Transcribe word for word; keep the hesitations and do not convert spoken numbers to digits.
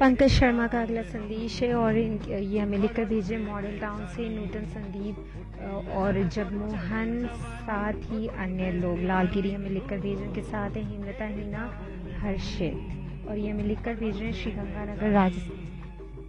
पंकज शर्मा का अगला संदेश है और इन ये हमें लिखकर भेजे मॉडल टाउन से नूतन संदीप अ, और जगमोहन, साथ ही अन्य लोग। लालगिरी हमें लिखकर भेज रहे हैं, के साथ है हेमलता, हिना, हर्षित, और ये हमें लिखकर भेज रहे हैं श्री गंगानगर राजस्थान